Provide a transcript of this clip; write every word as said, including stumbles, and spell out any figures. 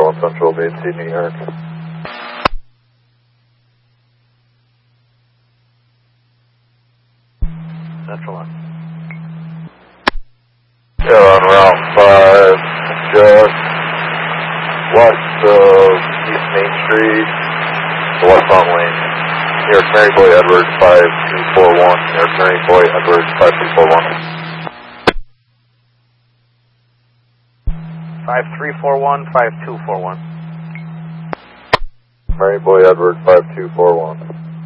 zero one Central, Bay City, New York. Central one. Yeah, on Route five, just west of East Main Street, the westbound lane. New York Mary Boy Edwards five two four one, New York Mary Boy Edwards five two four one. five three four one, five two four one. Mary Boy Edwards five two four one.